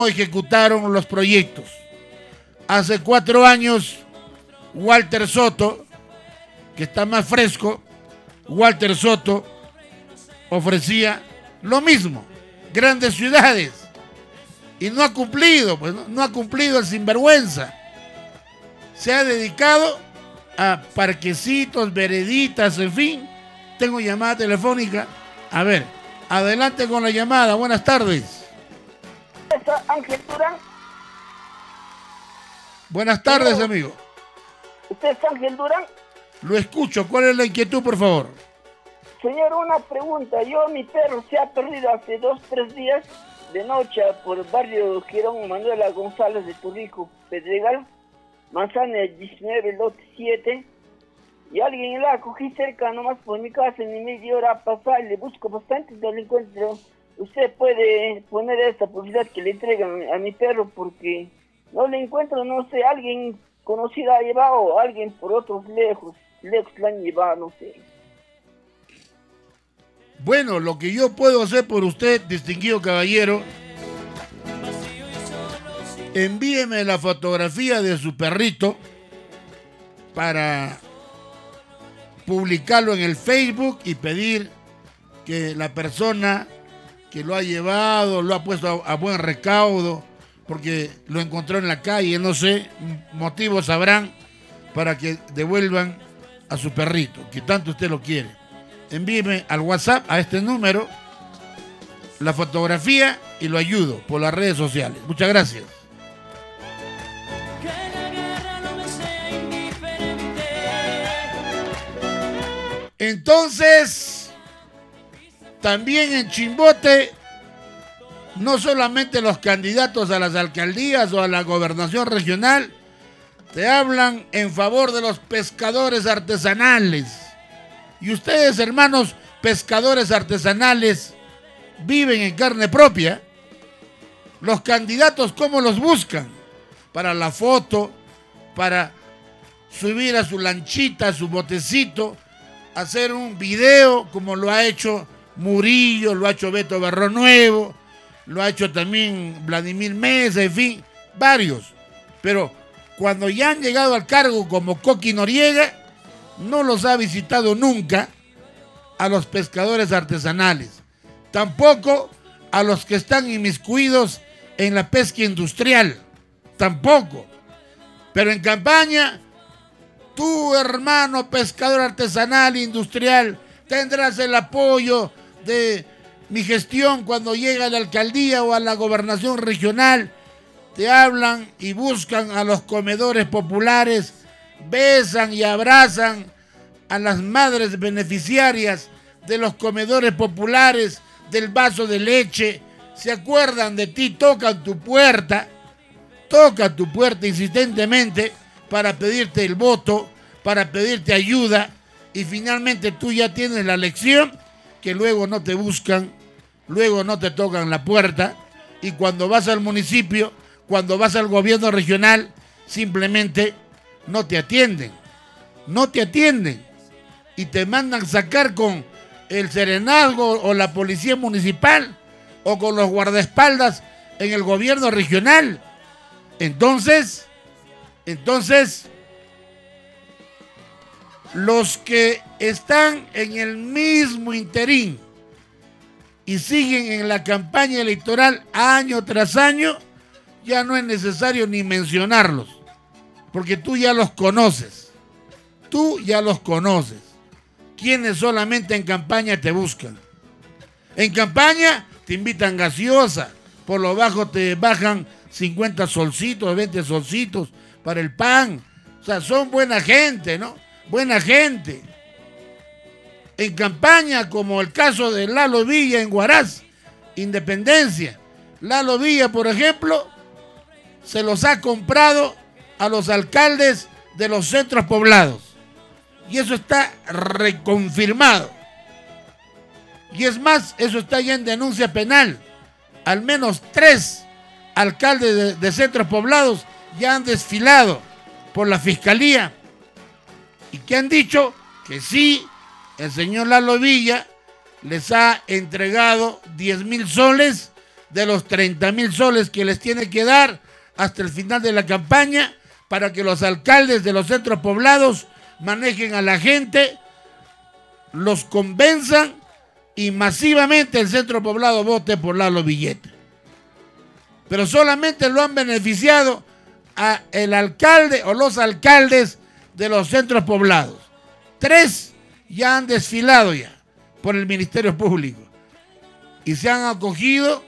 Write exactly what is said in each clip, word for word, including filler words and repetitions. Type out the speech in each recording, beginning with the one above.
ejecutaron los proyectos. Hace cuatro años, Walter Soto, que está más fresco, Walter Soto ofrecía lo mismo, grandes ciudades, y no ha cumplido, pues no, no ha cumplido el sinvergüenza. Se ha dedicado a parquecitos, vereditas, en fin. Tengo llamada telefónica. A ver, adelante con la llamada. Buenas tardes. Ángel Durán. Buenas tardes, amigo. ¿Usted es Ángel Durán? Lo escucho. ¿Cuál es la inquietud, por favor? Señor, una pregunta. Yo, mi perro se ha perdido hace dos, tres días de noche por el barrio Girón Manuela González de Turrico, Pedregal, Manzana diecinueve, lote siete. Y alguien la cogí cerca nomás por mi casa, en media hora pasar y le busco bastante delincuentes. Usted puede poner esta publicidad que le entregan a mi perro porque no le encuentro, no sé, alguien conocido ha llevado o alguien por otros lejos, lejos la han llevado, no sé. Bueno, lo que yo puedo hacer por usted, distinguido caballero, envíeme la fotografía de su perrito para publicarlo en el Facebook y pedir que la persona que lo ha llevado, lo ha puesto a, a buen recaudo, porque lo encontró en la calle, no sé, motivos sabrán, para que devuelvan a su perrito, que tanto usted lo quiere. Envíeme al WhatsApp, a este número, la fotografía y lo ayudo por las redes sociales. Muchas gracias. Entonces, también en Chimbote, no solamente los candidatos a las alcaldías o a la gobernación regional te hablan en favor de los pescadores artesanales. Y ustedes, hermanos pescadores artesanales, viven en carne propia. Los candidatos, ¿cómo los buscan? Para la foto, para subir a su lanchita, a su botecito, hacer un video como lo ha hecho Murillo, lo ha hecho Beto Barronuevo, lo ha hecho también Vladimir Mesa, en fin, varios. Pero cuando ya han llegado al cargo como Coqui Noriega, no los ha visitado nunca a los pescadores artesanales, tampoco a los que están inmiscuidos en la pesca industrial, tampoco. Pero en campaña, tú, hermano pescador artesanal industrial, tendrás el apoyo de mi gestión cuando llega a la alcaldía o a la gobernación regional. Te hablan y buscan a los comedores populares, besan y abrazan a las madres beneficiarias de los comedores populares, del vaso de leche, se acuerdan de ti, tocan tu puerta, tocan tu puerta insistentemente para pedirte el voto, para pedirte ayuda, y finalmente tú ya tienes la lección que luego no te buscan, luego no te tocan la puerta, y cuando vas al municipio, cuando vas al gobierno regional, simplemente no te atienden, no te atienden, y te mandan sacar con el serenazgo o la policía municipal o con los guardaespaldas en el gobierno regional. Entonces, entonces, los que están en el mismo interín y siguen en la campaña electoral año tras año, ya no es necesario ni mencionarlos, porque tú ya los conoces, tú ya los conoces. Quienes solamente en campaña te buscan. En campaña te invitan gaseosa, por lo bajo te bajan cincuenta solcitos, veinte solcitos para el pan. O sea, son buena gente, ¿no? Buena gente. En campaña, como el caso de Lalo Villa en Huaraz, Independencia. Lalo Villa, por ejemplo, se los ha comprado a los alcaldes de los centros poblados. Y eso está reconfirmado. Y es más, eso está ya en denuncia penal. Al menos tres alcaldes de, de centros poblados ya han desfilado por la fiscalía y que han dicho que sí, el señor Lalo Villa les ha entregado diez mil soles de los treinta mil soles que les tiene que dar hasta el final de la campaña para que los alcaldes de los centros poblados manejen a la gente, los convenzan y masivamente el centro poblado vote por Lalo Villeta. Pero solamente lo han beneficiado a el alcalde o los alcaldes de los centros poblados. Tres ya han desfilado ya por el Ministerio Público y se han acogido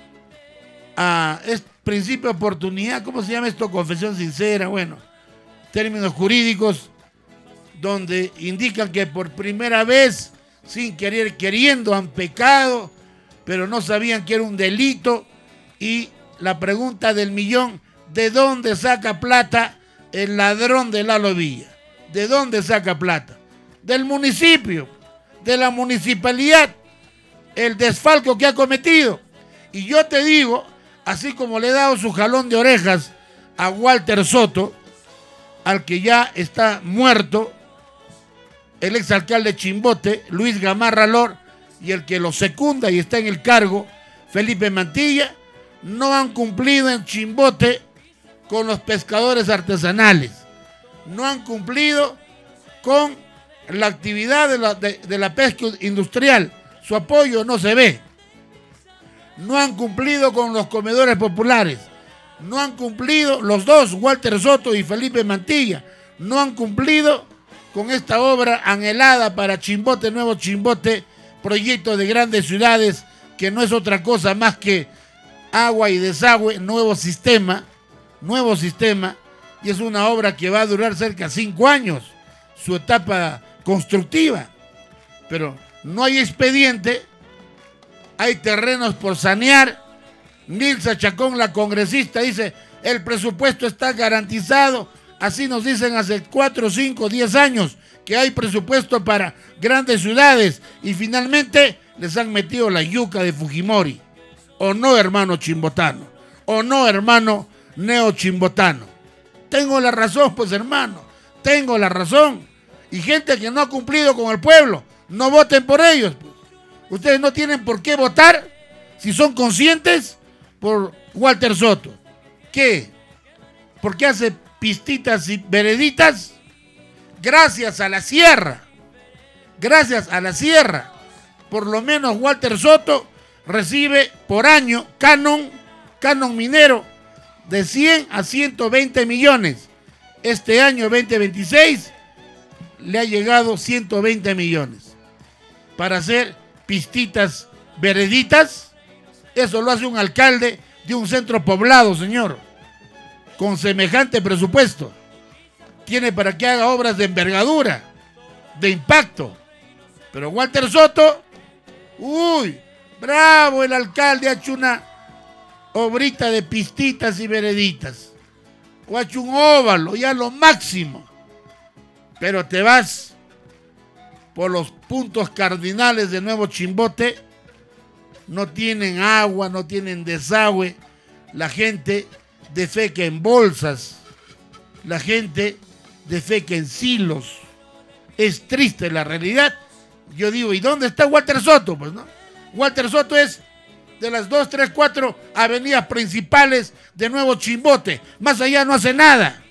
a este principio de oportunidad, ¿cómo se llama esto? Confesión sincera, bueno, términos jurídicos donde indican que por primera vez, sin querer queriendo, han pecado, pero no sabían que era un delito. Y la pregunta del millón, ¿de dónde saca plata el ladrón de Lalo Villa? ¿De dónde saca plata? Del municipio, de la municipalidad, el desfalco que ha cometido. Y yo te digo, así como le he dado su jalón de orejas a Walter Soto, al que ya está muerto, el exalcalde Chimbote, Luis Gamarra Lor, y el que lo secunda y está en el cargo, Felipe Mantilla, no han cumplido en Chimbote con los pescadores artesanales, no han cumplido con la actividad de la, de, de la pesca industrial, su apoyo no se ve. No han cumplido con los comedores populares, no han cumplido los dos, Walter Soto y Felipe Mantilla, no han cumplido con esta obra anhelada para Chimbote, Nuevo Chimbote, proyecto de grandes ciudades, que no es otra cosa más que agua y desagüe, nuevo sistema, nuevo sistema, y es una obra que va a durar cerca de cinco años, su etapa constructiva, pero no hay expediente. Hay terrenos por sanear. Nilsa Chacón, la congresista, dice, el presupuesto está garantizado. Así nos dicen hace cuatro, cinco, diez años que hay presupuesto para grandes ciudades y finalmente les han metido la yuca de Fujimori. ¿O no, hermano chimbotano? ¿O no, hermano neochimbotano? Tengo la razón, pues, hermano. Tengo la razón. Y gente que no ha cumplido con el pueblo, no voten por ellos, pues. Ustedes no tienen por qué votar si son conscientes por Walter Soto. ¿Qué? ¿Por qué hace pistitas y vereditas? Gracias a la sierra. Gracias a la sierra. Por lo menos Walter Soto recibe por año canon, canon minero de cien a ciento veinte millones. Este año veinte veintiséis le ha llegado ciento veinte millones para hacer pistitas vereditas. Eso lo hace un alcalde de un centro poblado, señor, con semejante presupuesto. Tiene para que haga obras de envergadura, de impacto. Pero Walter Soto, uy, bravo, el alcalde ha hecho una obrita de pistitas y vereditas, o ha hecho un óvalo, ya lo máximo. Pero te vas por los puntos cardinales de Nuevo Chimbote, no tienen agua, no tienen desagüe, la gente defeca en bolsas, la gente defeca en silos. Es triste la realidad. Yo digo, ¿y dónde está Walter Soto? Pues no. Walter Soto es de las dos, tres, cuatro avenidas principales de Nuevo Chimbote. Más allá no hace nada.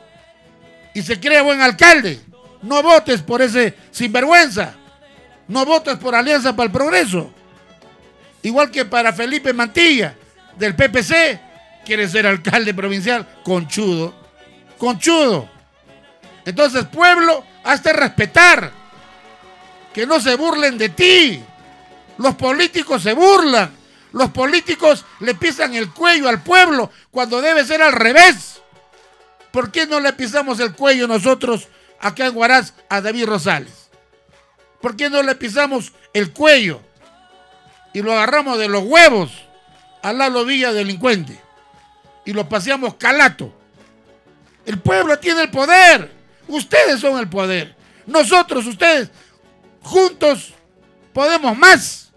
Y se cree buen alcalde. No votes por ese sinvergüenza. No votes por Alianza para el Progreso. Igual que para Felipe Mantilla, del P P C, quiere ser alcalde provincial. Conchudo. Conchudo. Entonces, pueblo, hazte respetar. Que no se burlen de ti. Los políticos se burlan. Los políticos le pisan el cuello al pueblo cuando debe ser al revés. ¿Por qué no le pisamos el cuello nosotros acá en Huaraz a David Rosales? ¿Por qué no le pisamos el cuello y lo agarramos de los huevos a Lalo Villa delincuente y lo paseamos calato? El pueblo tiene el poder. Ustedes son el poder. Nosotros, ustedes, juntos podemos más.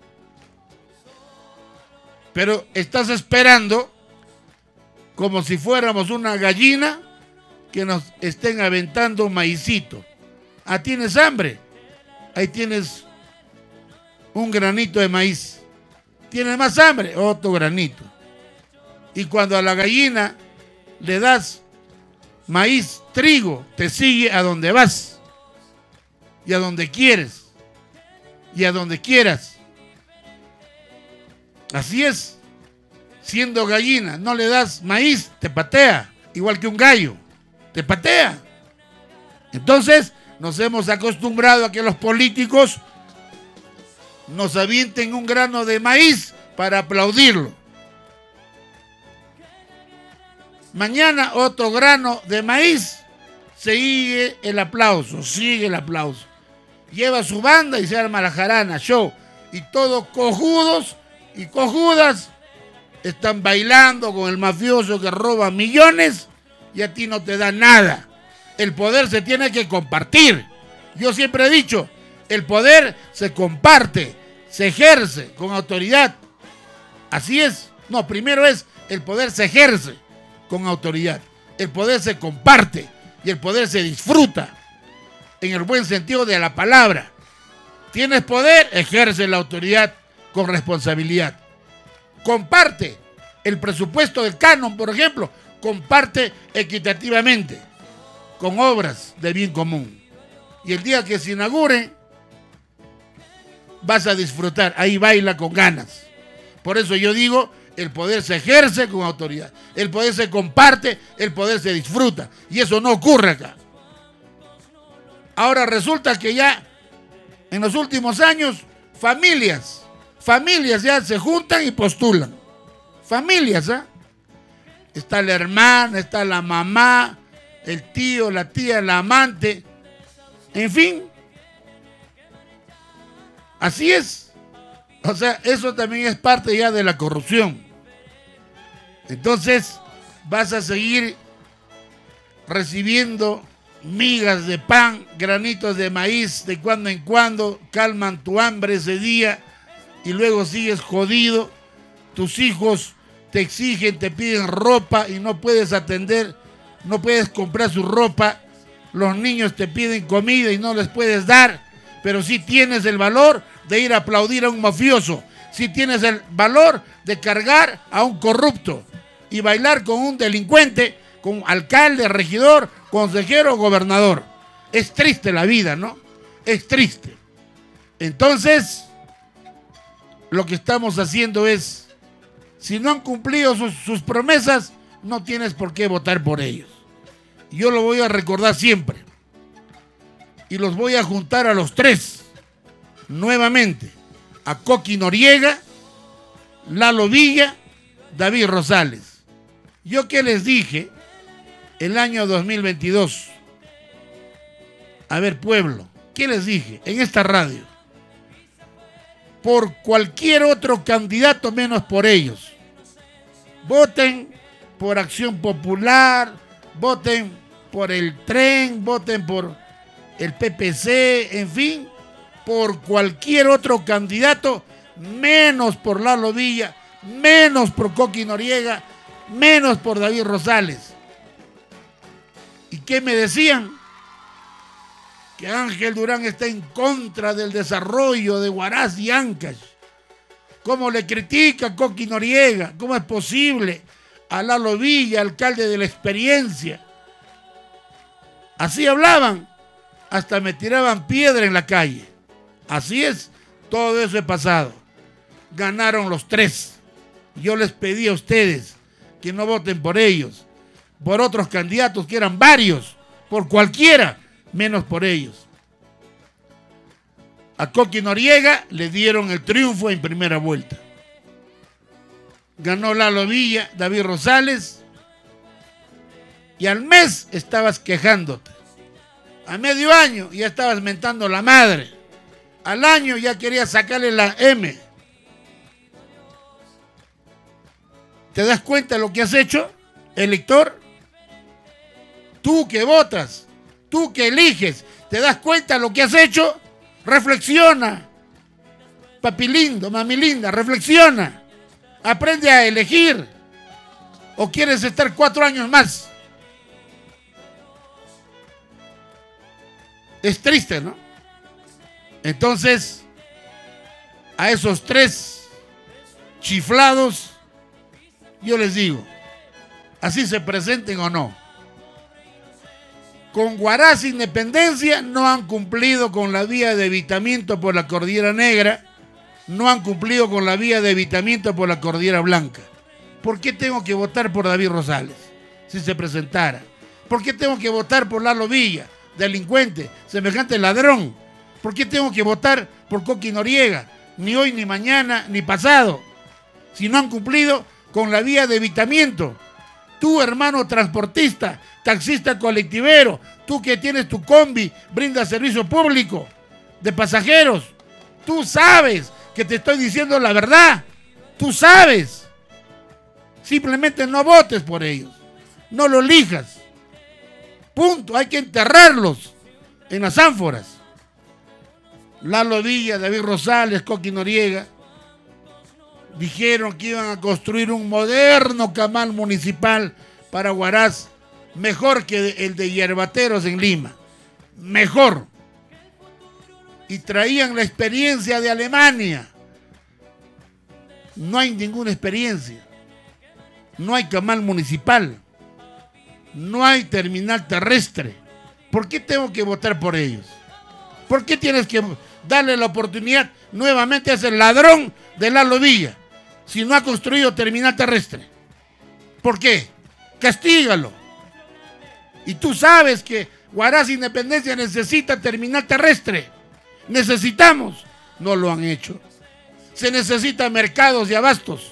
Pero estás esperando como si fuéramos una gallina que nos estén aventando maicito. Ah, ¿tienes hambre? Ahí tienes un granito de maíz. ¿Tienes más hambre? Otro granito. Y cuando a la gallina le das maíz, trigo, te sigue a donde vas y a donde quieres y a donde quieras. Así es. Siendo gallina, no le das maíz, te patea, igual que un gallo, te patea. Entonces, nos hemos acostumbrado a que los políticos nos avienten un grano de maíz para aplaudirlo. Mañana otro grano de maíz, sigue el aplauso, sigue el aplauso. Lleva su banda y se arma la jarana, show. Y todos cojudos y cojudas están bailando con el mafioso que roba millones y a ti no te da nada. El poder se tiene que compartir. Yo siempre he dicho, el poder se comparte, se ejerce con autoridad. Así es. No, primero es, el poder se ejerce con autoridad. El poder se comparte y el poder se disfruta en el buen sentido de la palabra. Tienes poder, ejerce la autoridad con responsabilidad. Comparte el presupuesto del canon, por ejemplo, comparte equitativamente con obras de bien común. Y el día que se inaugure, vas a disfrutar. Ahí baila con ganas. Por eso yo digo, el poder se ejerce con autoridad. El poder se comparte, el poder se disfruta. Y eso no ocurre acá. Ahora resulta que ya en los últimos años, familias, familias ya se juntan y postulan. Familias, ¿ah? ¿eh? Está la hermana, está la mamá, el tío, la tía, el amante. En fin. Así es. O sea, eso también es parte ya de la corrupción. Entonces, vas a seguir recibiendo migas de pan, granitos de maíz de cuando en cuando, calman tu hambre ese día y luego sigues jodido. Tus hijos te exigen, te piden ropa y no puedes atender, no puedes comprar su ropa. Los niños te piden comida y no les puedes dar, pero sí tienes el valor de ir a aplaudir a un mafioso, sí tienes el valor de cargar a un corrupto y bailar con un delincuente, con alcalde, regidor, consejero, gobernador. Es triste la vida, ¿no? Es triste. Entonces, lo que estamos haciendo es, si no han cumplido sus, sus promesas, no tienes por qué votar por ellos. Yo lo voy a recordar siempre. Y los voy a juntar a los tres, nuevamente. A Coqui Noriega, Lalo Villa, David Rosales. ¿Yo qué les dije el año dos mil veintidós? A ver, pueblo, ¿qué les dije en esta radio? Por cualquier otro candidato menos por ellos. Voten por Acción Popular, voten por el Tren, voten por el P P C, en fin, por cualquier otro candidato, menos por Lalo Villa, menos por Coqui Noriega, menos por David Rosales. ¿Y qué me decían? Que Ángel Durán está en contra del desarrollo de Huaraz y Ancash. ¿Cómo le critica a Coqui Noriega? ¿Cómo es posible? A Lalo Villa, alcalde de la experiencia. Así hablaban, hasta me tiraban piedra en la calle. Así es, todo eso es pasado. Ganaron los tres. Yo les pedí a ustedes que no voten por ellos, por otros candidatos que eran varios, por cualquiera, menos por ellos. A Coqui Noriega le dieron el triunfo en primera vuelta. Ganó Lalo Villa, David Rosales, y al mes estabas quejándote. A medio año ya estabas mentando la madre. Al año ya querías sacarle la M. ¿Te das cuenta de lo que has hecho, elector? Tú que votas, tú que eliges, ¿te das cuenta de lo que has hecho? Reflexiona. Papi lindo, mami linda, reflexiona. Aprende a elegir. ¿O quieres estar cuatro años más? Es triste, ¿no? Entonces, a esos tres chiflados, yo les digo, así se presenten o no. Con Huaraz Independencia no han cumplido con la vía de evitamiento por la Cordillera Negra, no han cumplido con la vía de evitamiento por la Cordillera Blanca. ¿Por qué tengo que votar por David Rosales si se presentara? ¿Por qué tengo que votar por Lalo Villa, delincuente, semejante ladrón? ¿Por qué tengo que votar por Coqui Noriega? Ni hoy, ni mañana, ni pasado, si no han cumplido con la vía de evitamiento. Tú, hermano transportista, taxista colectivero, tú que tienes tu combi, brinda servicio público de pasajeros, tú sabes que te estoy diciendo la verdad, tú sabes. Simplemente no votes por ellos, no los elijas. Punto, hay que enterrarlos en las ánforas. Lalo Villa, David Rosales, Coqui Noriega dijeron que iban a construir un moderno camal municipal para Huaraz, mejor que el de Yerbateros en Lima, mejor. Y traían la experiencia de Alemania. No hay ninguna experiencia. No hay camal municipal. No hay terminal terrestre. ¿Por qué tengo que votar por ellos? ¿Por qué tienes que darle la oportunidad nuevamente a ese ladrón de Lalo Villa si no ha construido terminal terrestre? ¿Por qué? Castígalo. Y tú sabes que Huaraz Independencia necesita terminal terrestre. Necesitamos. No lo han hecho. Se necesitan mercados y abastos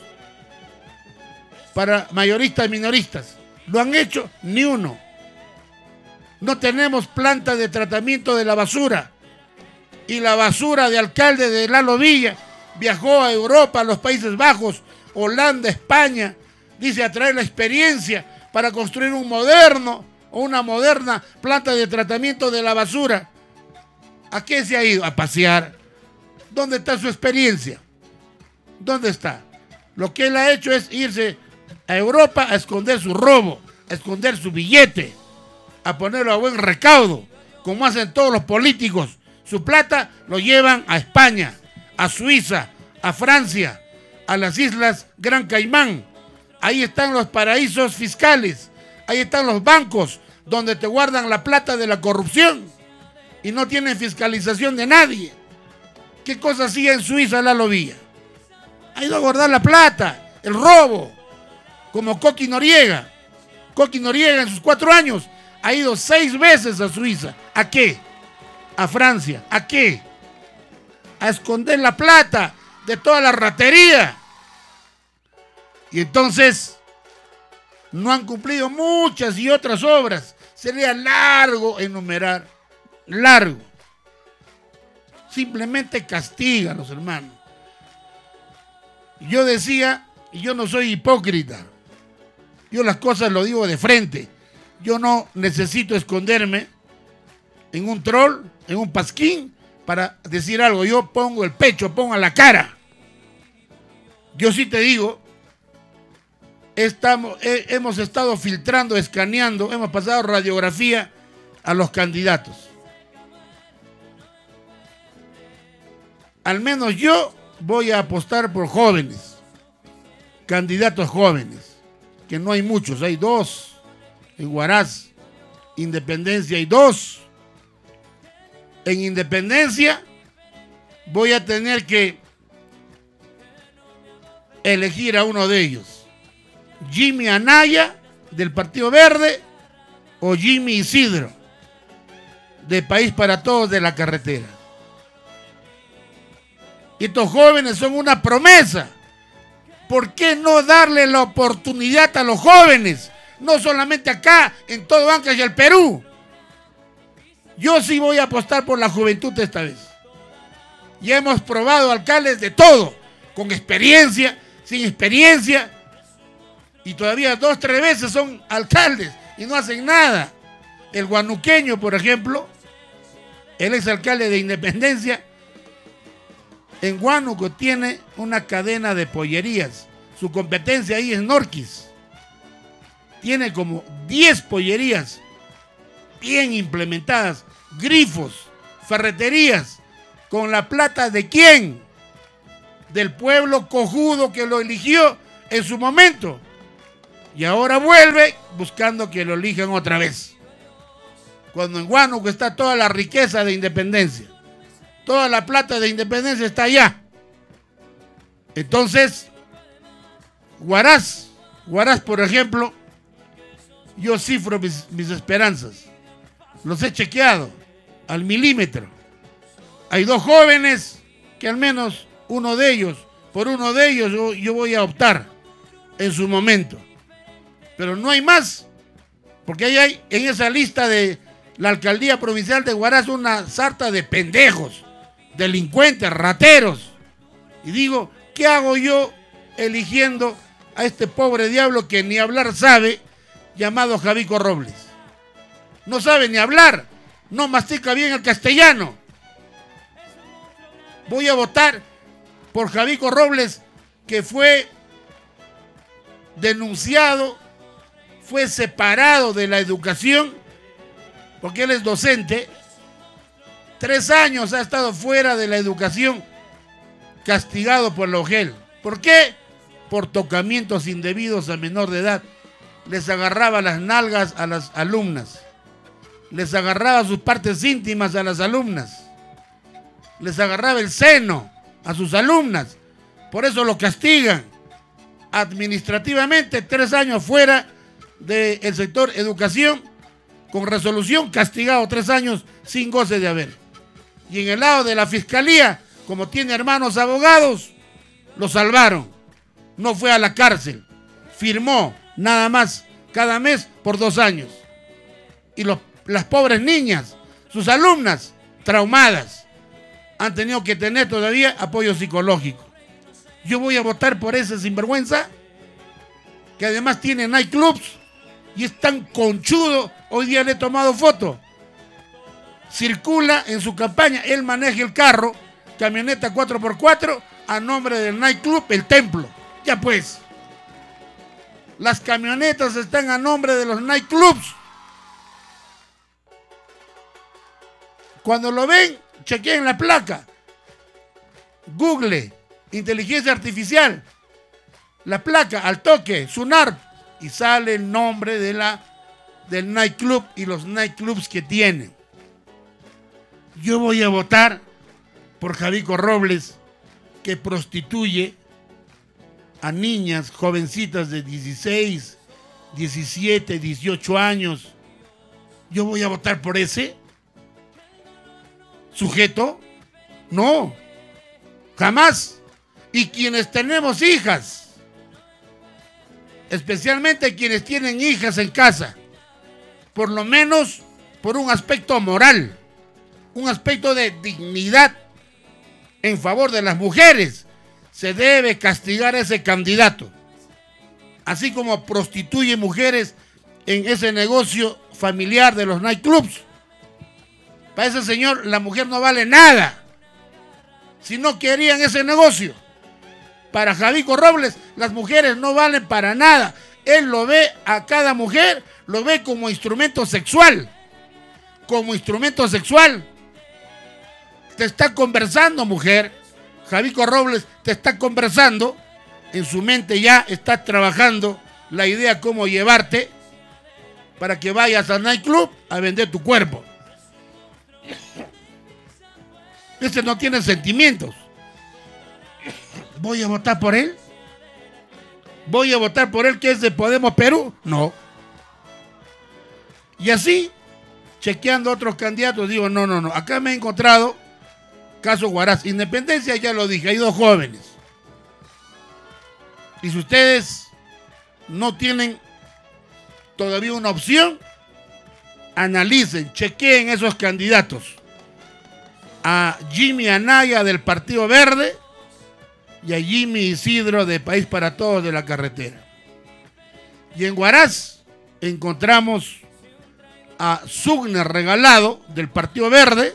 para mayoristas y minoristas. ¿Lo han hecho? Ni uno. No tenemos planta de tratamiento de la basura. Y la basura de alcalde de Lalo Villa viajó a Europa, a los Países Bajos, Holanda, España. Dice a traer la experiencia para construir un moderno o una moderna planta de tratamiento de la basura. ¿A qué se ha ido? A pasear. ¿Dónde está su experiencia? ¿Dónde está? Lo que él ha hecho es irse a Europa a esconder su robo, a esconder su billete, a ponerlo a buen recaudo, como hacen todos los políticos. Su plata lo llevan a España, a Suiza, a Francia, a las islas Gran Caimán. Ahí están los paraísos fiscales, ahí están los bancos donde te guardan la plata de la corrupción y no tienen fiscalización de nadie. ¿Qué cosa hacía en Suiza Lalo Villa? Ha ido a guardar la plata, el robo, como Coqui Noriega. Coqui Noriega en sus cuatro años ha ido seis veces a Suiza. ¿A qué? A Francia. ¿A qué? A esconder la plata de toda la ratería. Y entonces no han cumplido muchas y otras obras. Sería largo enumerar, largo. Simplemente castígalos, hermano. Yo decía, y yo no soy hipócrita, yo las cosas lo digo de frente. Yo no necesito esconderme en un troll, en un pasquín, para decir algo. Yo pongo el pecho, pongo la cara. Yo sí te digo, estamos, eh, hemos estado filtrando, escaneando, hemos pasado radiografía a los candidatos. Al menos yo voy a apostar por jóvenes, candidatos jóvenes, que no hay muchos, hay dos. En Huaraz Independencia hay dos. En Independencia voy a tener que elegir a uno de ellos. Jimmy Anaya, del Partido Verde, o Jimmy Isidro, de País para Todos, de la Carretera. Y estos jóvenes son una promesa. ¿Por qué no darle la oportunidad a los jóvenes? No solamente acá, en todo Ancash y el Perú. Yo sí voy a apostar por la juventud esta vez. Ya hemos probado alcaldes de todo, con experiencia, sin experiencia, y todavía dos, tres veces son alcaldes y no hacen nada. El guanuqueño, por ejemplo, el exalcalde de Independencia, en Huánuco tiene una cadena de pollerías. Su competencia ahí es Norquis. Tiene como diez pollerías bien implementadas, grifos, ferreterías. ¿Con la plata de quién? del pueblo cojudo que lo eligió en su momento. Y ahora vuelve buscando que lo elijan otra vez. Cuando en Huánuco está toda la riqueza de independencia. Toda la plata de independencia está allá. Entonces, Huaraz, Huaraz, por ejemplo, yo cifro mis, mis esperanzas. Los he chequeado al milímetro. Hay dos jóvenes que al menos uno de ellos, por uno de ellos yo, yo voy a optar en su momento. Pero no hay más, porque ahí hay en esa lista de la alcaldía provincial de Huaraz una sarta de pendejos, delincuentes, rateros. Y digo, ¿qué hago yo eligiendo a este pobre diablo que ni hablar sabe, llamado Javico Robles? No sabe ni hablar, no mastica bien el castellano. Voy a votar por Javico Robles, que fue denunciado, fue separado de la educación, porque él es docente. Tres años ha estado fuera de la educación, castigado por la O G E L. ¿Por qué? Por tocamientos indebidos a menor de edad. Les agarraba las nalgas a las alumnas. Les agarraba sus partes íntimas a las alumnas. Les agarraba el seno a sus alumnas. Por eso lo castigan administrativamente, tres años fuera del sector educación, con resolución, castigado tres años sin goce de haber. Y en el lado de la fiscalía, como tiene hermanos abogados, lo salvaron. No fue a la cárcel, firmó nada más cada mes por dos años. Y los, las pobres niñas, sus alumnas, traumadas, han tenido que tener todavía apoyo psicológico. Yo voy a votar por ese sinvergüenza, que además tiene nightclubs y es tan conchudo. Hoy día le he tomado foto. Circula en su campaña, él maneja el carro, camioneta cuatro por cuatro, a nombre del nightclub El Templo. Ya pues, las camionetas están a nombre de los nightclubs. Cuando lo ven, chequeen la placa. Google, inteligencia artificial, la placa al toque, SUNARP, y sale el nombre de la, del nightclub y los nightclubs que tienen. Yo voy a votar por Javico Robles, que prostituye a niñas, jovencitas de dieciséis, diecisiete, dieciocho años. Yo voy a votar por ese sujeto. No, jamás. Y quienes tenemos hijas, especialmente quienes tienen hijas en casa, por lo menos por un aspecto moral, un aspecto de dignidad en favor de las mujeres, se debe castigar a ese candidato. Así como prostituye mujeres en ese negocio familiar de los nightclubs. Para ese señor la mujer no vale nada si no querían ese negocio. Para Javico Robles las mujeres no valen para nada. Él lo ve a cada mujer, lo ve como instrumento sexual. Como instrumento sexual. Te está conversando, mujer. Javico Robles te está conversando. En su mente ya está trabajando la idea cómo llevarte para que vayas al nightclub a vender tu cuerpo. Ese no tiene sentimientos. ¿Voy a votar por él? ¿Voy a votar por él que es de Podemos Perú? No. Y así, chequeando otros candidatos, digo, no, no, no. Acá me he encontrado caso Huaraz. Independencia, ya lo dije, hay dos jóvenes. Y si ustedes no tienen todavía una opción, analicen, chequeen esos candidatos. A Jimmy Anaya del Partido Verde y a Jimmy Isidro de País para Todos de la Carretera. Y en Huaraz encontramos a Sugner Regalado del Partido Verde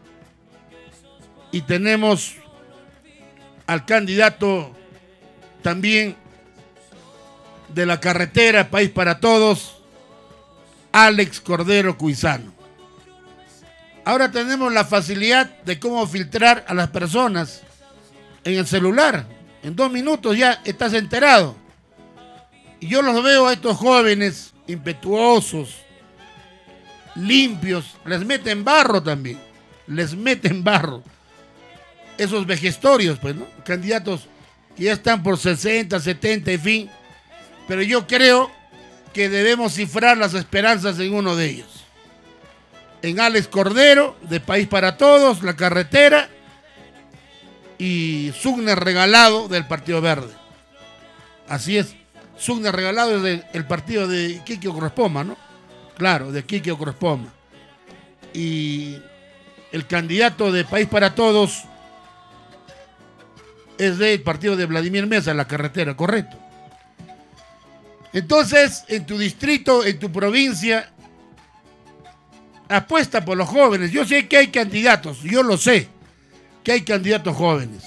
y tenemos al candidato también de la Carretera País para Todos, Alex Cordero Cuizano. Ahora tenemos la facilidad de cómo filtrar a las personas en el celular. En dos minutos ya estás enterado. Y yo los veo a estos jóvenes impetuosos, limpios, les meten barro también, les meten barro. Esos vejestorios, pues, ¿no? Candidatos que ya están por sesenta, setenta, en fin. Pero yo creo que debemos cifrar las esperanzas en uno de ellos. En Alex Cordero, de País para Todos, La Carretera, y Sugner Regalado, del Partido Verde. Así es, Sugner Regalado es del el partido de Quique Ogrospoma, ¿no? Claro, de Quique Ogrospoma. Y el candidato de País para Todos es del partido de Vladimir Mesa, La Carretera, correcto. Entonces, en tu distrito, en tu provincia, apuesta por los jóvenes. Yo sé que hay candidatos, yo lo sé, que hay candidatos jóvenes.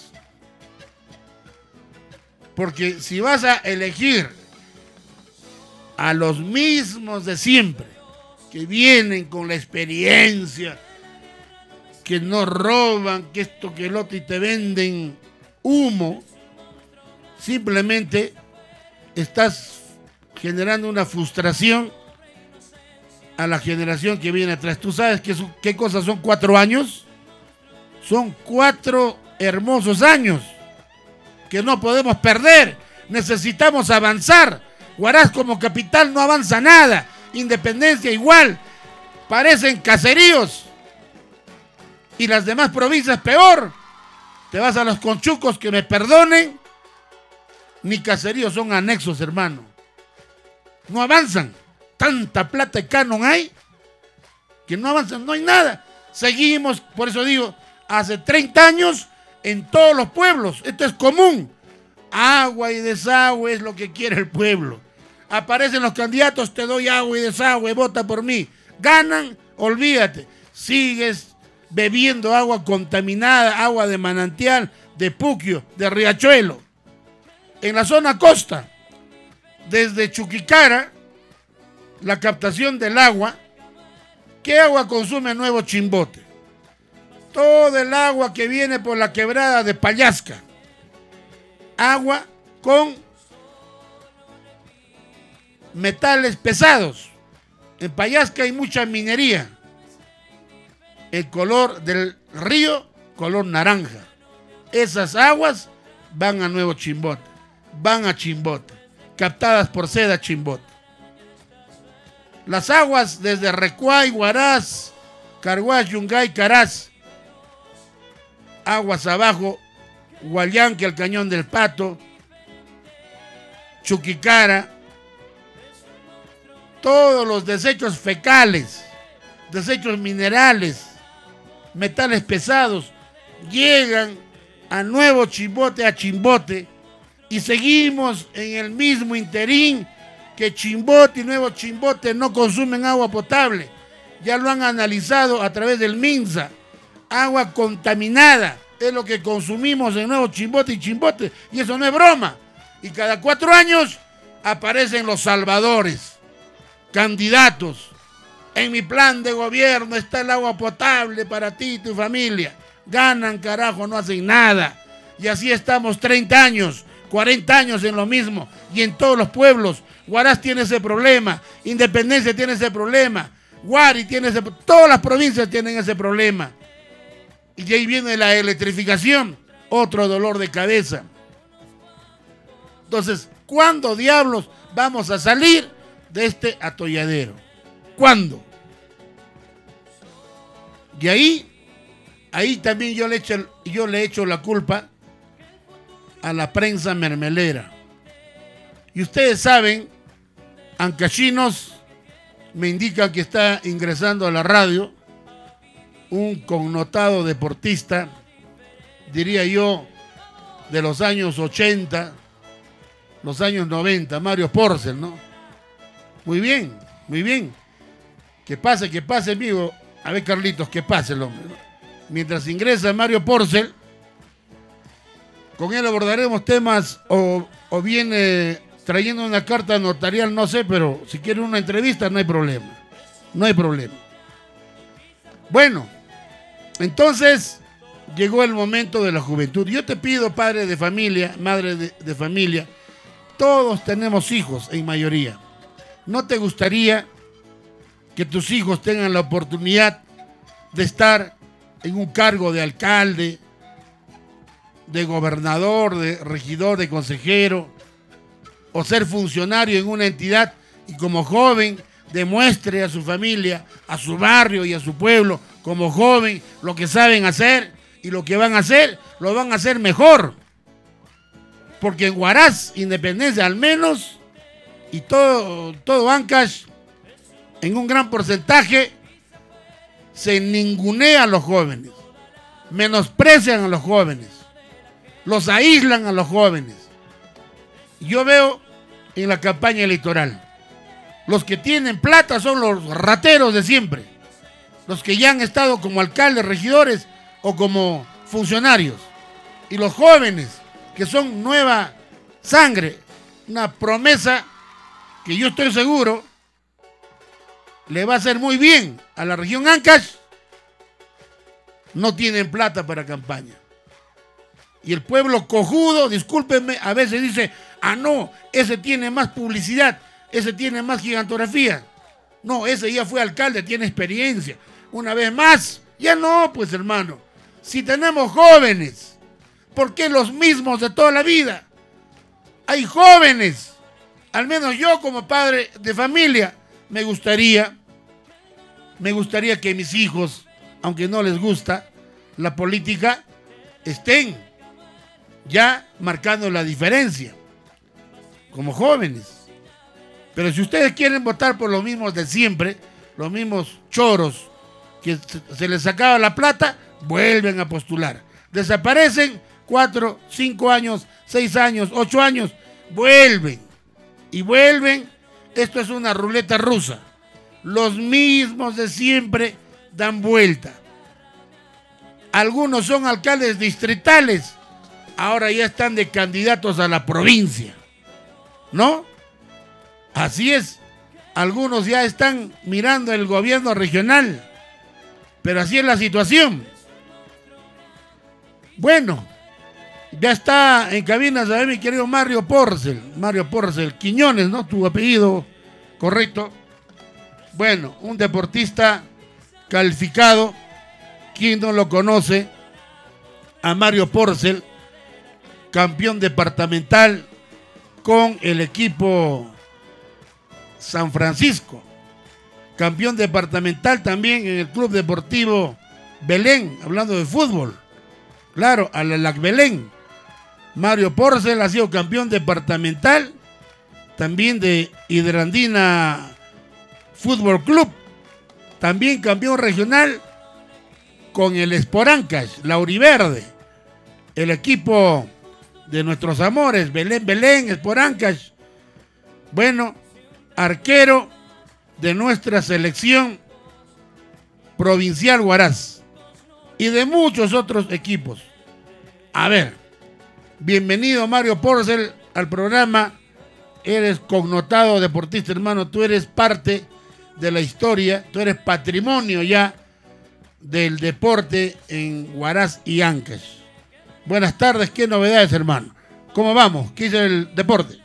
Porque si vas a elegir a los mismos de siempre, que vienen con la experiencia, que no roban, que esto, que el otro, y te venden humo, simplemente estás generando una frustración a la generación que viene atrás. ¿Tú sabes qué, qué cosas son cuatro años? Son cuatro hermosos años que no podemos perder. Necesitamos avanzar. Huaraz como capital no avanza nada. Independencia igual. Parecen caseríos. Y las demás provincias peor. Te vas a los conchucos, que me perdonen. Ni caseríos, son anexos, hermano. No avanzan. Tanta plata y canon hay que no avanzan, no hay nada. Seguimos, por eso digo, hace treinta años en todos los pueblos, esto es común. Agua y desagüe es lo que quiere el pueblo. Aparecen los candidatos, te doy agua y desagüe, vota por mí. Ganan, olvídate. Sigues bebiendo agua contaminada, agua de manantial, de Puquio, de Riachuelo. En la zona costa, desde Chuquicara, la captación del agua, ¿qué agua consume Nuevo Chimbote? Todo el agua que viene por la quebrada de Pallasca. Agua con metales pesados. En Pallasca hay mucha minería. El color del río, color naranja. Esas aguas van a Nuevo Chimbote, van a Chimbote, captadas por Seda Chimbote. Las aguas desde Recuay, Huaraz, Carhuaz, Yungay, Caraz, aguas abajo, Huallanque, el Cañón del Pato, Chuquicara, todos los desechos fecales, desechos minerales, metales pesados, llegan a Nuevo Chimbote, a Chimbote, y seguimos en el mismo interín, que Chimbote y Nuevo Chimbote no consumen agua potable. Ya lo han analizado a través del MINSA. Agua contaminada es lo que consumimos en Nuevo Chimbote y Chimbote, y eso no es broma. Y cada cuatro años aparecen los salvadores, candidatos. En mi plan de gobierno está el agua potable para ti y tu familia. Ganan, carajo, no hacen nada. Y así estamos treinta años, cuarenta años en lo mismo, y en todos los pueblos. Huaraz tiene ese problema, Independencia tiene ese problema, Guari tiene ese problema, todas las provincias tienen ese problema. Y ahí viene la electrificación, otro dolor de cabeza. Entonces, ¿cuándo diablos vamos a salir de este atolladero? ¿Cuándo? Y ahí, ahí también yo le echo, yo le echo la culpa a la prensa mermelera. Y ustedes saben, Ancachinos me indica que está ingresando a la radio un connotado deportista, diría yo, de los años ochenta, los años noventa, Mario Porcel, ¿no? Muy bien, muy bien. Que pase, que pase, amigo. A ver, Carlitos, que pase el hombre, ¿no? Mientras ingresa Mario Porcel, con él abordaremos temas o, o viene trayendo una carta notarial, no sé, pero si quiere una entrevista no hay problema. No hay problema. Bueno, entonces llegó el momento de la juventud. Yo te pido, padre de familia, madre de, de familia, todos tenemos hijos en mayoría. ¿No te gustaría que tus hijos tengan la oportunidad de estar en un cargo de alcalde, de gobernador, de regidor, de consejero, o ser funcionario en una entidad y como joven demuestre a su familia, a su barrio y a su pueblo, como joven, lo que saben hacer y lo que van a hacer, lo van a hacer mejor? Porque en Huaraz, Independencia al menos, y todo, todo Ancash, en un gran porcentaje, se ningunea a los jóvenes, menosprecian a los jóvenes, los aíslan a los jóvenes. Yo veo en la campaña electoral, los que tienen plata son los rateros de siempre, los que ya han estado como alcaldes, regidores o como funcionarios, y los jóvenes que son nueva sangre, una promesa que yo estoy seguro le va a hacer muy bien a la región Ancash, no tienen plata para campaña. Y el pueblo cojudo, discúlpenme, a veces dice, ah no, ese tiene más publicidad, ese tiene más gigantografía. No, ese ya fue alcalde, tiene experiencia. Una vez más, ya no, pues hermano. Si tenemos jóvenes, ¿por qué los mismos de toda la vida? Hay jóvenes. Al menos yo como padre de familia, me gustaría, me gustaría que mis hijos, aunque no les gusta la política, estén ya marcando la diferencia, como jóvenes. Pero si ustedes quieren votar por los mismos de siempre, los mismos choros que se les sacaba la plata, vuelven a postular. Desaparecen cuatro, cinco años, seis años, ocho años, vuelven. Y vuelven. Esto es una ruleta rusa. Los mismos de siempre dan vuelta. Algunos son alcaldes distritales, ahora ya están de candidatos a la provincia, ¿no? Así es. Algunos ya están mirando el gobierno regional, pero así es la situación. Bueno, ya está en cabina, ¿sabes? Mi querido Mario Porcel, Mario Porcel, Quiñones, ¿no? Tu apellido correcto. Bueno, un deportista calificado. ¿Quién no lo conoce? A Mario Porcel, campeón departamental con el equipo San Francisco. Campeón departamental también en el Club Deportivo Belén, hablando de fútbol. Claro, al Elac Belén. Mario Porcel ha sido campeón departamental también de Hidrandina Fútbol Club. También campeón regional con el Sport Ancash, la Uriverde, el equipo de nuestros amores, Belén Belén, Sport Ancash. Bueno, arquero de nuestra selección provincial Huaraz y de muchos otros equipos. A ver, bienvenido Mario Porcel al programa. Eres connotado deportista, hermano, tú eres parte de la historia, tú eres patrimonio ya del deporte en Huaraz y Ancash. Buenas tardes, ¿qué novedades, hermano? ¿Cómo vamos? ¿Qué dice el deporte?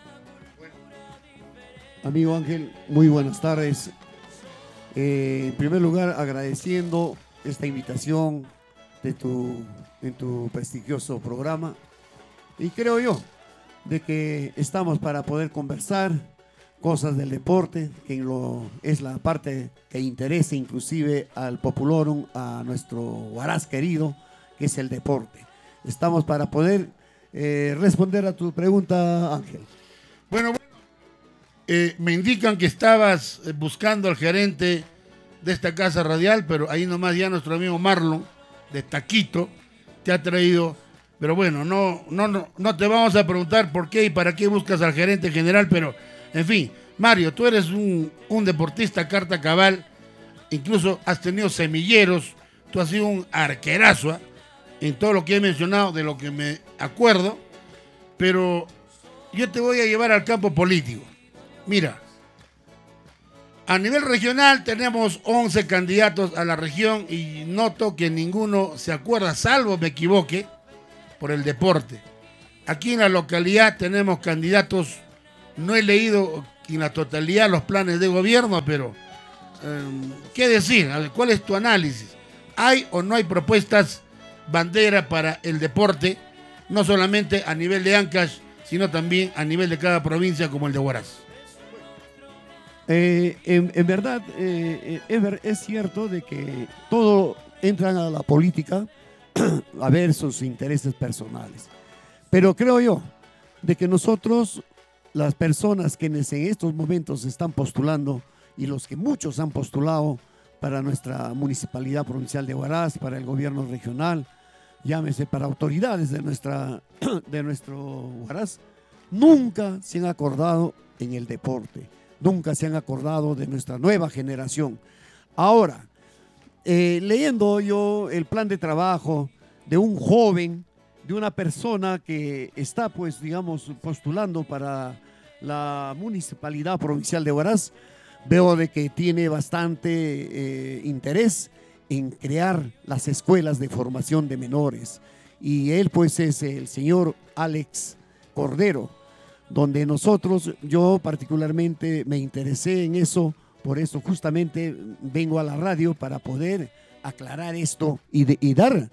Amigo Ángel, muy buenas tardes. Eh, en primer lugar, agradeciendo esta invitación de tu, en tu prestigioso programa. Y creo yo de que estamos para poder conversar cosas del deporte, que lo, es la parte que interesa inclusive al populorum, a nuestro Huaraz querido, que es el deporte. Estamos para poder eh, responder a tu pregunta, Ángel. Bueno, eh, me indican que estabas buscando al gerente de esta casa radial, pero ahí nomás ya nuestro amigo Marlon, de Taquito, te ha traído. Pero bueno, no, no, no, no te vamos a preguntar por qué y para qué buscas al gerente general, pero en fin, Mario, tú eres un, un deportista carta cabal, incluso has tenido semilleros, tú has sido un arquerazo, ¿eh? En todo lo que he mencionado, de lo que me acuerdo, pero yo te voy a llevar al campo político. Mira, a nivel regional tenemos once candidatos a la región y noto que ninguno se acuerda, salvo me equivoque, por el deporte. Aquí en la localidad tenemos candidatos, no he leído en la totalidad los planes de gobierno, pero eh, ¿qué decir? A ver, ¿cuál es tu análisis? ¿Hay o no hay propuestas bandera para el deporte, no solamente a nivel de Ancash, sino también a nivel de cada provincia como el de Huaraz? Eh, en, en verdad, eh, es, es cierto de que todo entran a la política a ver sus intereses personales. Pero creo yo de que nosotros, las personas que en estos momentos están postulando y los que muchos han postulado para nuestra municipalidad provincial de Huaraz, para el gobierno regional, llámese para autoridades de, nuestra, de nuestro Huaraz, nunca se han acordado en el deporte, nunca se han acordado de nuestra nueva generación. Ahora, eh, leyendo yo el plan de trabajo de un joven, de una persona que está, pues, digamos, postulando para la municipalidad provincial de Huaraz, veo de que tiene bastante eh, interés en crear las escuelas de formación de menores. Y él, pues, es el señor Alex Cordero, donde nosotros, yo particularmente me interesé en eso, por eso justamente vengo a la radio para poder aclarar esto y, de, y dar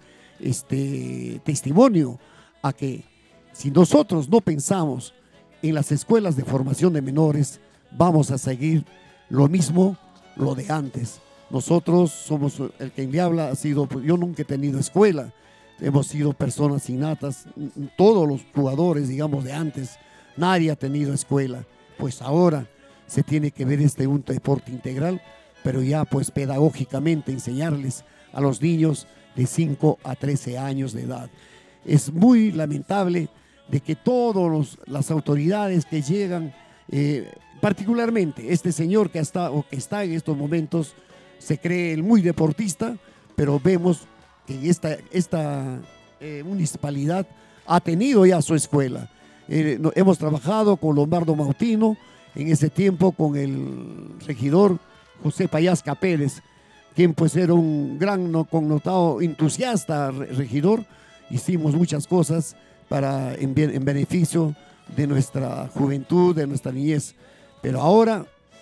este testimonio a que si nosotros no pensamos en las escuelas de formación de menores, vamos a seguir lo mismo, lo de antes. Nosotros somos, el que me habla ha sido, yo nunca he tenido escuela, hemos sido personas innatas, todos los jugadores, digamos, de antes, nadie ha tenido escuela. Pues ahora se tiene que ver este un deporte integral, pero ya pues pedagógicamente enseñarles a los niños de cinco a trece años de edad. Es muy lamentable de que todas las autoridades que llegan, eh, particularmente este señor que está, o que está en estos momentos, se cree el muy deportista, pero vemos que esta, esta eh, municipalidad ha tenido ya su escuela. Eh, no, hemos trabajado con Lombardo Mautino, en ese tiempo con el regidor José Payasca Pérez, quien pues era un gran no, connotado entusiasta regidor. Hicimos muchas cosas para, en, en beneficio de nuestra juventud, de nuestra niñez. Pero ahora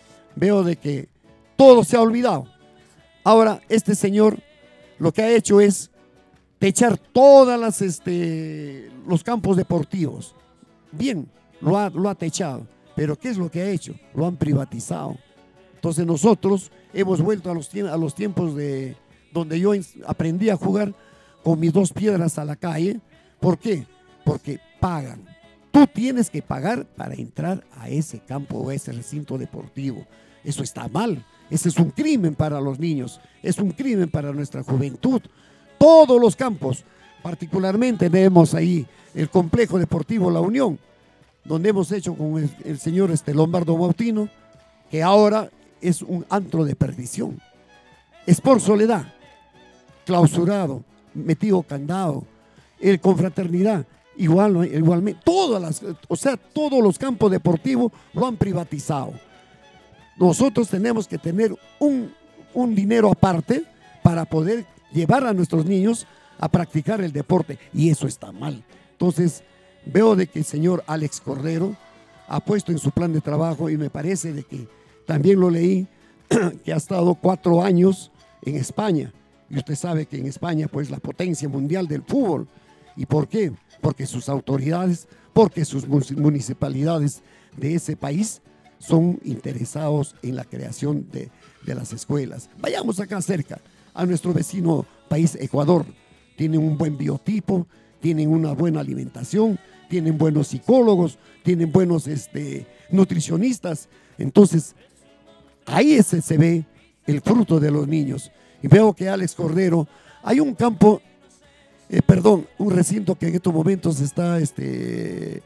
veo de que todo se ha olvidado. Ahora este señor lo que ha hecho es techar todas las este, los campos deportivos. Bien, lo ha, lo ha techado, pero ¿qué es lo que ha hecho? Lo han privatizado. Entonces nosotros hemos vuelto a los, a los tiempos de donde yo aprendí a jugar con mis dos piedras a la calle. ¿Por qué? Porque pagan. Tú tienes que pagar para entrar a ese campo o a ese recinto deportivo. Eso está mal. Ese es un crimen para los niños. Es un crimen para nuestra juventud. Todos los campos, particularmente tenemos ahí el complejo deportivo La Unión, donde hemos hecho con el, el señor este Lombardo Mautino, que ahora es un antro de perdición. Sport Soledad, clausurado, metido candado. El Confraternidad, igual, igualmente, todas las, o sea, todos los campos deportivos lo han privatizado. Nosotros tenemos que tener un, un dinero aparte para poder llevar a nuestros niños a practicar el deporte, y eso está mal. Entonces, veo de que el señor Alex Cordero ha puesto en su plan de trabajo, y me parece de que también lo leí, que ha estado cuatro años en España. Y usted sabe que en España, pues, la potencia mundial del fútbol. ¿Y por qué? Porque sus autoridades, porque sus municipalidades de ese país son interesados en la creación de, de las escuelas. Vayamos acá cerca, a nuestro vecino país Ecuador. Tienen un buen biotipo, tienen una buena alimentación, tienen buenos psicólogos, tienen buenos este, nutricionistas. Entonces, ahí ese se ve el fruto de los niños. Y veo que Alex Cordero, hay un campo, eh, perdón, un recinto que en estos momentos está este,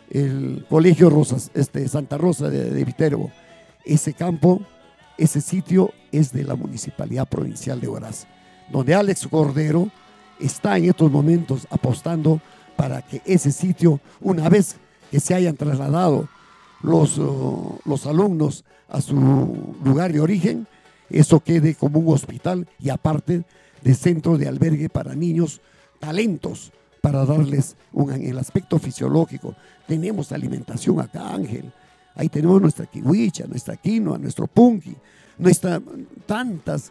el Colegio Rosas, este, Santa Rosa de, de Viterbo. Ese campo, ese sitio es de la Municipalidad Provincial de Huaraz, donde Alex Cordero está en estos momentos apostando para que ese sitio, una vez que se hayan trasladado los, uh, los alumnos a su lugar de origen, eso quede como un hospital y aparte de centro de albergue para niños talentos, para darles un, en el aspecto fisiológico. Tenemos alimentación acá, Ángel. Ahí tenemos nuestra kiwicha, nuestra quinoa, nuestro punky, nuestras tantas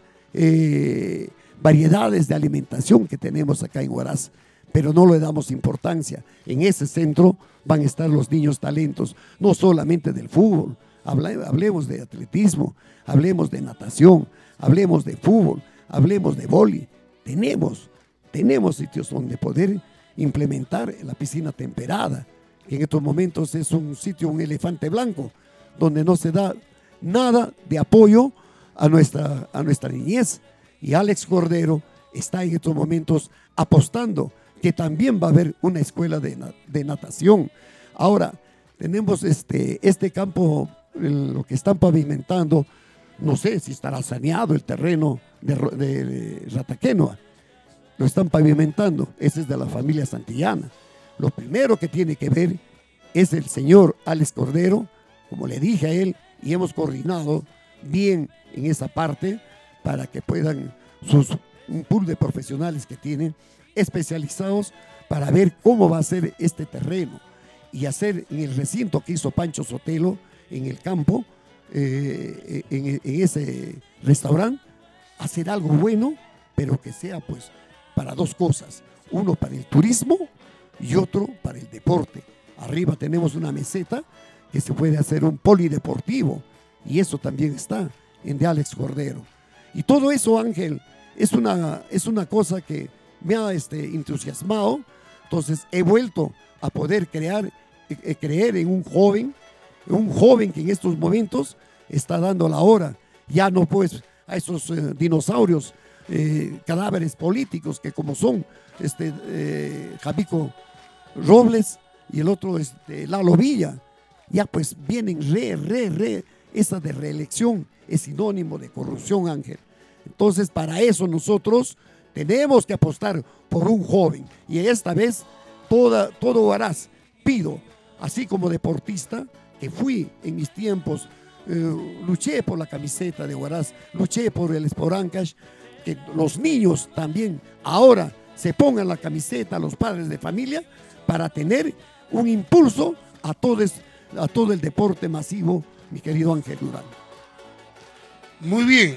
eh, variedades de alimentación que tenemos acá en Huaraz, pero no le damos importancia. En ese centro van a estar los niños talentos, no solamente del fútbol, Hable, hablemos de atletismo, hablemos de natación, hablemos de fútbol, hablemos de vóley. Tenemos, tenemos sitios donde poder implementar la piscina temperada, que en estos momentos es un sitio, un elefante blanco, donde no se da nada de apoyo a nuestra, a nuestra niñez. Y Alex Cordero está en estos momentos apostando que también va a haber una escuela de, de natación. Ahora, tenemos este, este campo, el, lo que están pavimentando, no sé si estará saneado el terreno de, de, de Rataquenoa. Lo están pavimentando, ese es de la familia Santillana. Lo primero que tiene que ver es el señor Alex Cordero, como le dije a él, y hemos coordinado bien en esa parte para que puedan, sus, un pool de profesionales que tienen especializados para ver cómo va a ser este terreno y hacer en el recinto que hizo Pancho Sotelo en el campo, eh, en, en ese restaurante, hacer algo bueno, pero que sea pues para dos cosas, uno para el turismo y otro para el deporte. Arriba tenemos una meseta que se puede hacer un polideportivo y eso también está en de Alex Cordero. Y todo eso, Ángel, es una, es una cosa que me ha este, entusiasmado. Entonces he vuelto a poder crear, eh, creer en un joven, un joven que en estos momentos está dando la hora, ya no pues a esos eh, dinosaurios, eh, cadáveres políticos que como son este, eh, Javico Robles y el otro este, Lalo Villa, ya pues vienen re, re, re, esa de reelección es sinónimo de corrupción, Ángel. Entonces para eso nosotros tenemos que apostar por un joven y esta vez toda, todo Huaraz pido, así como deportista que fui en mis tiempos, eh, luché por la camiseta de Huaraz, luché por el Sport Ancash, que los niños también ahora se pongan la camiseta, los padres de familia, para tener un impulso a todo, a todo el deporte masivo, mi querido Ángel Durán. Muy bien,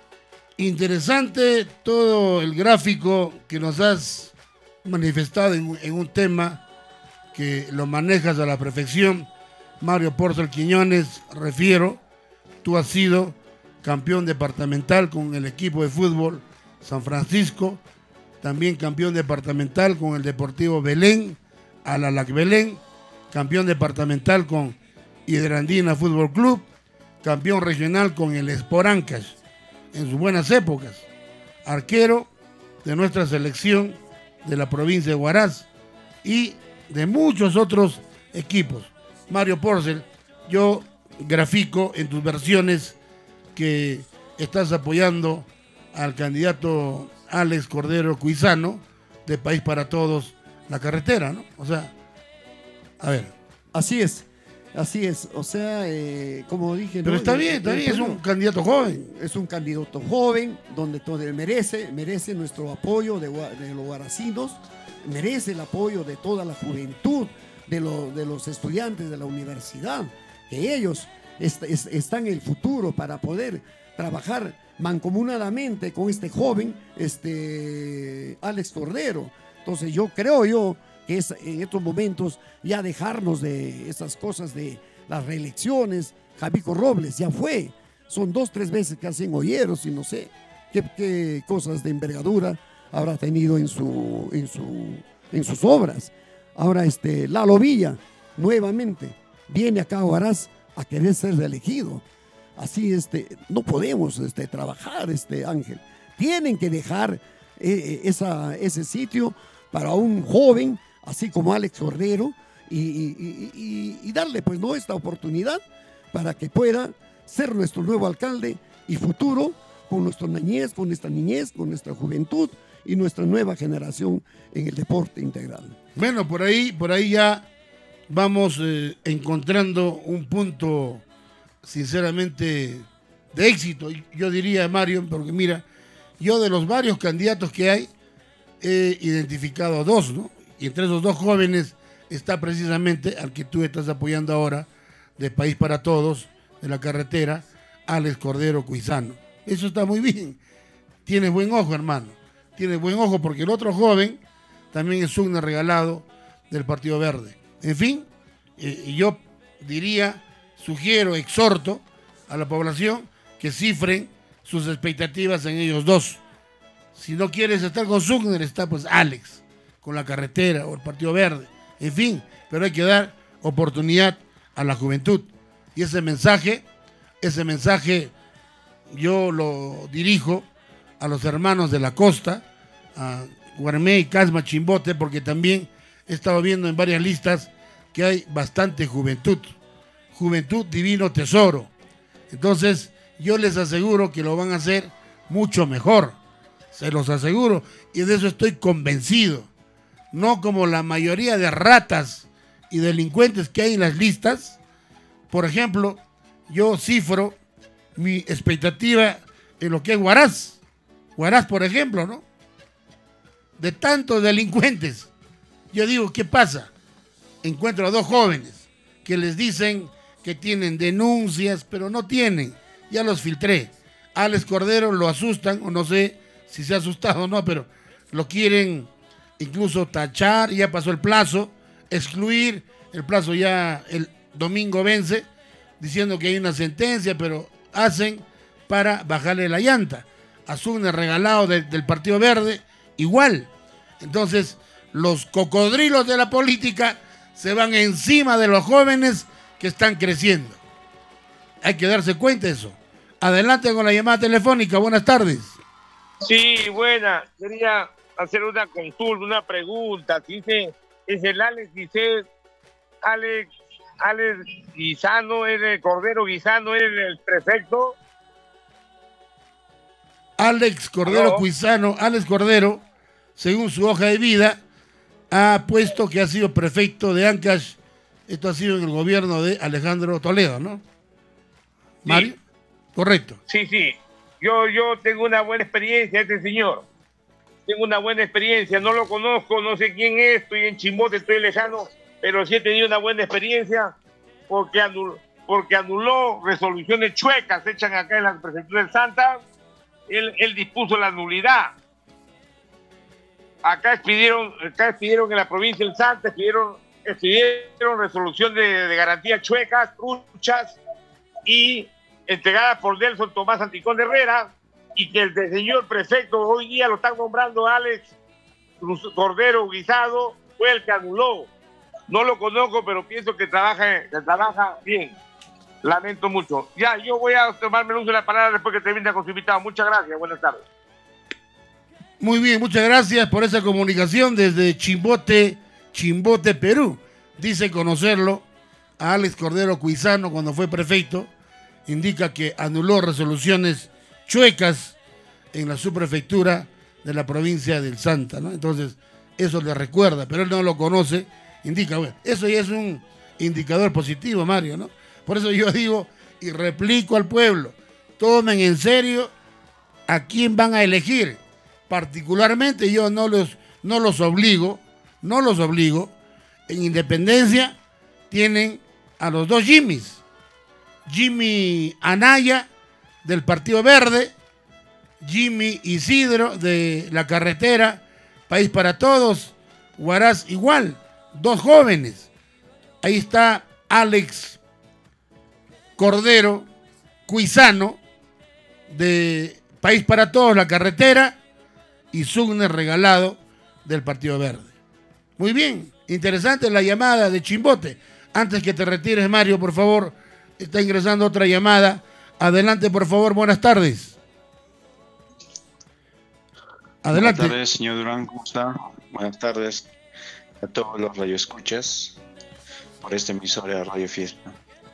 interesante todo el gráfico que nos has manifestado en, en un tema que lo manejas a la perfección. Mario Porcel Quiñones, refiero, tú has sido campeón departamental con el equipo de fútbol San Francisco, también campeón departamental con el Deportivo Belén, Alalac Belén, campeón departamental con Hidrandina Fútbol Club, campeón regional con el Sport Ancash en sus buenas épocas, arquero de nuestra selección de la provincia de Huaraz y de muchos otros equipos. Mario Porcel, yo grafico en tus versiones que estás apoyando al candidato Alex Cordero Cuisano de País para Todos, la carretera, ¿no? O sea, a ver. Así es, así es, o sea, eh, como dije... Pero ¿no? está bien, está bien, es un candidato joven. Es un candidato joven, donde todo merece, merece nuestro apoyo de, de los huaracinos, merece el apoyo de toda la juventud, de, lo, de los estudiantes de la universidad, que ellos est, est, están en el futuro para poder trabajar mancomunadamente con este joven, este Alex Cordero. Entonces yo creo yo que es en estos momentos ya dejarnos de esas cosas de las reelecciones. Javico Robles ya fue, son dos, tres veces que hacen hoyeros y no sé qué, qué cosas de envergadura habrá tenido en, su, en, su, en sus obras. Ahora este Lalo Villa nuevamente viene acá a Huaraz a querer ser reelegido. Así este, no podemos este, trabajar, este Ángel. Tienen que dejar eh, esa, ese sitio para un joven, así como Alex Cordero, y, y, y, y darle pues no esta oportunidad para que pueda ser nuestro nuevo alcalde y futuro con nuestra niñez, con nuestra niñez, con nuestra juventud y nuestra nueva generación en el deporte integral. Bueno, por ahí, por ahí ya vamos eh, encontrando un punto, sinceramente, de éxito. Yo diría, Mario, porque mira, yo de los varios candidatos que hay, he identificado a dos, ¿no? Y entre esos dos jóvenes está precisamente al que tú estás apoyando ahora, de País para Todos, de la carretera, Alex Cordero Cuisano. Eso está muy bien. Tienes buen ojo, hermano. Tienes buen ojo porque el otro joven también es un regalado del Partido Verde. En fin, eh, yo diría, sugiero, exhorto a la población que cifren sus expectativas en ellos dos. Si no quieres estar con Sugner, está pues Alex, con la carretera o el Partido Verde. En fin, pero hay que dar oportunidad a la juventud. Y ese mensaje, ese mensaje yo lo dirijo a los hermanos de la costa, a Guarmey, Casma, Chimbote, porque también he estado viendo en varias listas que hay bastante juventud. Juventud, divino tesoro. Entonces, yo les aseguro que lo van a hacer mucho mejor. Se los aseguro. Y de eso estoy convencido. No como la mayoría de ratas y delincuentes que hay en las listas. Por ejemplo, yo cifro mi expectativa en lo que es Huaraz. Huaraz, por ejemplo, ¿no? De tantos delincuentes. Yo digo, ¿qué pasa? Encuentro a dos jóvenes que les dicen que tienen denuncias, pero no tienen. Ya los filtré. Alex Cordero lo asustan, o no sé si se ha asustado o no, pero lo quieren incluso tachar, ya pasó el plazo, excluir, el plazo ya el domingo vence, diciendo que hay una sentencia, pero hacen para bajarle la llanta. Asume regalado de, del Partido Verde, igual. Entonces, los cocodrilos de la política se van encima de los jóvenes que están creciendo. Hay que darse cuenta de eso. Adelante con la llamada telefónica. Buenas tardes. Sí, buena. Quería hacer una consulta, una pregunta. Dice, es el Alex, dice, Alex, Alex Guisano, es el Cordero Guisano, es el prefecto. Alex Cordero Cuisano, Alex Cordero, según su hoja de vida, ha puesto que ha sido prefecto de Ancash. Esto ha sido en el gobierno de Alejandro Toledo, ¿no? Mario, sí. Correcto. Sí, sí. Yo, yo tengo una buena experiencia, este señor. Tengo una buena experiencia. No lo conozco, no sé quién es. Estoy en Chimbote, estoy lejano, pero sí he tenido una buena experiencia porque anuló, porque anuló resoluciones chuecas hechas acá en la prefectura del Santa. Él, él dispuso la nulidad. Acá expidieron, acá expidieron en la provincia del Santa, expidieron, expidieron resolución de, de garantías chuecas, truchas y entregadas por Nelson Tomás Anticón de Herrera, y que el, el señor prefecto hoy día lo están nombrando Alex Cordero Guisado, fue el que anuló. No lo conozco, pero pienso que trabaja, que trabaja bien. Lamento mucho. Ya, yo voy a tomarme el uso de la palabra después que termine con su invitado. Muchas gracias. Buenas tardes. Muy bien, muchas gracias por esa comunicación desde Chimbote, Chimbote, Perú. Dice conocerlo a Alex Cordero Cuisano cuando fue prefecto. Indica que anuló resoluciones chuecas en la subprefectura de la provincia del Santa, ¿no? Entonces, eso le recuerda, pero él no lo conoce. Indica, bueno, eso ya es un indicador positivo, Mario, ¿no? Por eso yo digo y replico al pueblo, tomen en serio a quién van a elegir. Particularmente yo no los, no los obligo, no los obligo. En Independencia tienen a los dos Jimmys. Jimmy Anaya del Partido Verde, Jimmy Isidro de la carretera, País para Todos, Huaraz igual, dos jóvenes. Ahí está Alex Cordero Cuisano de País para Todos, la carretera, y Sugner regalado del Partido Verde. Muy bien, interesante la llamada de Chimbote. Antes que te retires, Mario, por favor, está ingresando otra llamada. Adelante, por favor, buenas tardes. Adelante. Buenas tardes, señor Durán, ¿cómo está? Buenas tardes a todos los radioescuchas por esta emisora de Radio Fiesta.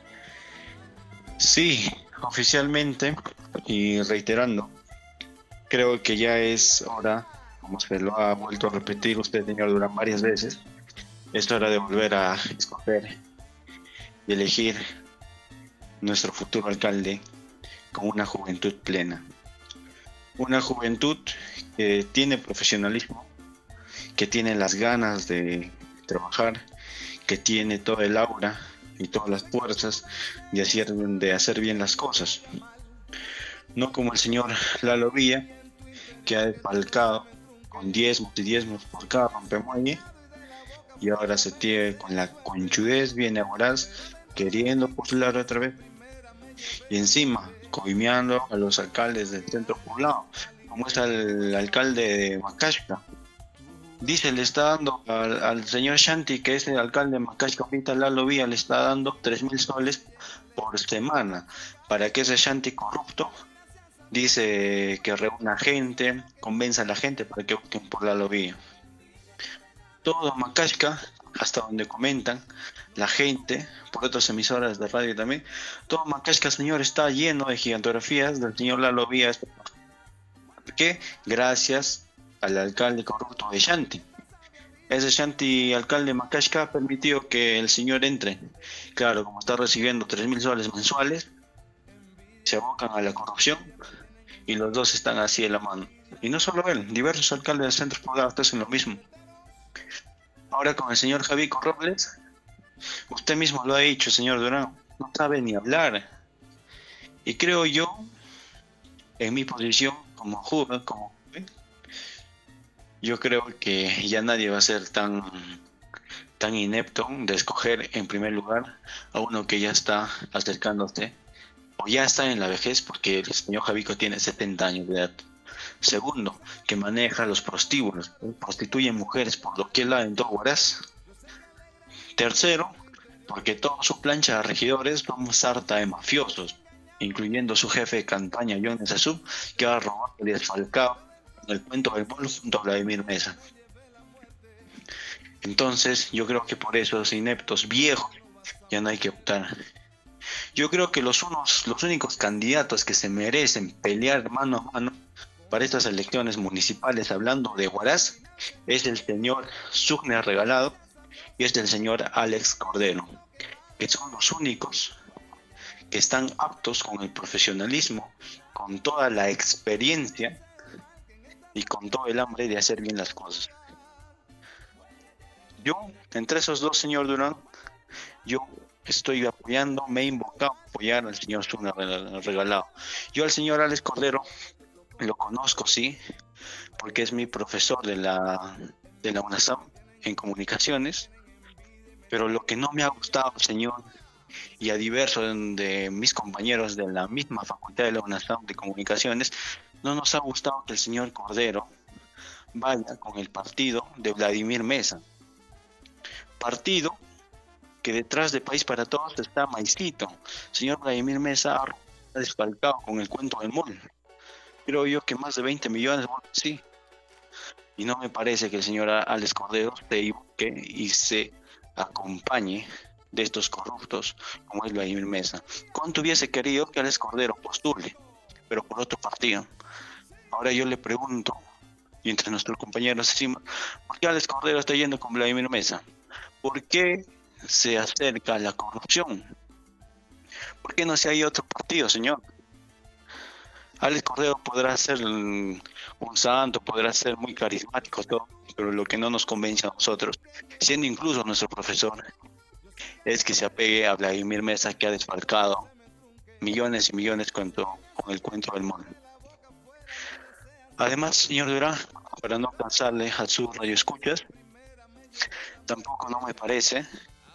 Sí, oficialmente y reiterando, creo que ya es hora, como se lo ha vuelto a repetir usted, señor Durán, varias veces, Es hora de volver a escoger y elegir nuestro futuro alcalde con una juventud plena. Una juventud que tiene profesionalismo, que tiene las ganas de trabajar, que tiene todo el aura y todas las fuerzas de hacer, de hacer bien las cosas. No como el señor Lalo Villa, que ha desfalcado con diezmos y diezmos por cada rompemuelle, y ahora se tiene con la conchudez, viene a Huaraz queriendo postular otra vez, y encima coimeando a los alcaldes del centro poblado, como es el alcalde de Macashca. Dice, le está dando al, al señor Shanti, que es el alcalde de Macashca, ahorita Lalo Villa, le está dando tres mil soles por semana, para que ese Shanti corrupto dice que reúna gente, convenza a la gente para que voten por Lalo Villa. Todo Macashca, hasta donde comentan la gente, por otras emisoras de radio también, todo Macashca, señor, está lleno de gigantografías del señor Lalo Villa. ¿Por qué? Gracias al alcalde corrupto de Shanti. Ese Shanti, alcalde de Macashca, ha permitido que el señor entre. Claro, como está recibiendo tres mil soles mensuales, se abocan a la corrupción y los dos están así de la mano. Y no solo él, diversos alcaldes del centro poblado hacen lo mismo. Ahora con el señor Javico Robles, usted mismo lo ha dicho, señor Durán, no sabe ni hablar. Y creo yo, en mi posición como joven, como yo creo que ya nadie va a ser tan, tan inepto de escoger en primer lugar a uno que ya está acercándose o ya está en la vejez, porque el señor Javico tiene setenta años de edad. Segundo, que maneja los prostíbulos, prostituye mujeres por lo que él ha en todo Huaraz. Tercero, porque toda su plancha de regidores vamos harta de mafiosos, incluyendo su jefe de campaña, John Sasub, que ha robado y desfalcado en el cuento del pueblo junto a Vladimir Mesa. Entonces, yo creo que por esos ineptos viejos ya no hay que votar. Yo creo que los, unos, los únicos candidatos que se merecen pelear mano a mano para estas elecciones municipales, hablando de Huaraz, es el señor Sugner Regalado y es el señor Alex Cordero, que son los únicos que están aptos con el profesionalismo, con toda la experiencia y con todo el hambre de hacer bien las cosas. Yo, entre esos dos, señor Durán, yo estoy apoyando, me he invocado a apoyar al señor Sugner Regalado. Yo al señor Alex Cordero lo conozco, sí, porque es mi profesor de la, de la UNASAM en comunicaciones, pero lo que no me ha gustado, señor, y a diversos de mis compañeros de la misma facultad de la UNASAM de comunicaciones, no nos ha gustado que el señor Cordero vaya con el partido de Vladimir Mesa, partido que detrás de País para Todos está Maicito. Señor Vladimir Mesa ha desfalcado con el cuento del mall. Creo yo que más de veinte millones, bueno, sí. Y no me parece que el señor Alex Cordero se equivoque y se acompañe de estos corruptos como es Vladimir Mesa. ¿Cuánto hubiese querido que Alex Cordero postule, pero por otro partido? Ahora yo le pregunto, y entre nuestros compañeros decimos, ¿por qué Alex Cordero está yendo con Vladimir Mesa? ¿Por qué se acerca a la corrupción? ¿Por qué no se hay otro partido, señor? Alex Cordero podrá ser un santo, podrá ser muy carismático, todo, pero lo que no nos convence a nosotros, siendo incluso nuestro profesor, es que se apegue a Vladimir Mesa, que ha desfalcado millones y millones con, todo, con el cuento del mono. Además, señor Durán, para no cansarle a sus radioescuchas, tampoco no me parece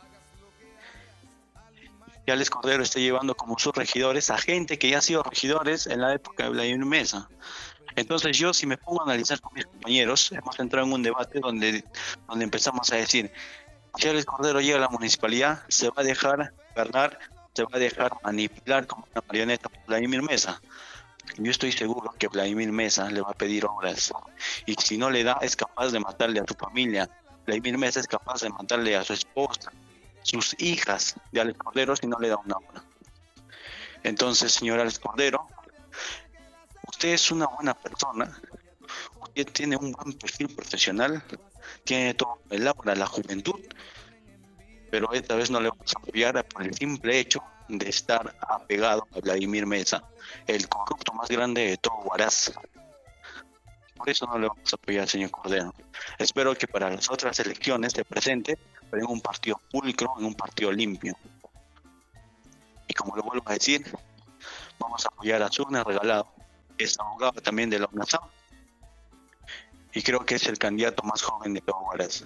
que Alex Cordero esté llevando como sus regidores a gente que ya ha sido regidores en la época de Vladimir Mesa. Entonces yo, si me pongo a analizar con mis compañeros, hemos entrado en un debate donde, donde empezamos a decir, si Alex Cordero llega a la municipalidad, se va a dejar gobernar, se va a dejar manipular como una marioneta por Vladimir Mesa. Yo estoy seguro que Vladimir Mesa le va a pedir obras, y si no le da, es capaz de matarle a su familia. Vladimir Mesa es capaz de matarle a su esposa, sus hijas de Alex Cordero, si no le da una obra. Entonces, señor Alex Cordero, usted es una buena persona, usted tiene un buen perfil profesional, tiene todo el aura, la juventud, pero esta vez no le vamos a apoyar por el simple hecho de estar apegado a Vladimir Meza, el corrupto más grande de todo Huaraz. Por eso no le vamos a apoyar, señor Cordero. Espero que para las otras elecciones se presente, pero en un partido pulcro, en un partido limpio. Y como lo vuelvo a decir, vamos a apoyar a Surne Regalado, que es abogado también de la UNASAM, y creo que es el candidato más joven de todo Huaraz.